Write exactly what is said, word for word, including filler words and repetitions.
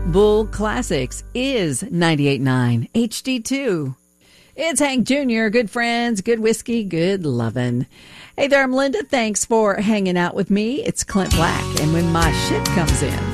Bull Classics is ninety-eight point nine H D two. It's Hank Junior Good friends, good whiskey, good lovin'. Hey there, I'm Linda. Thanks for hanging out with me. It's Clint Black. And when my shit comes in.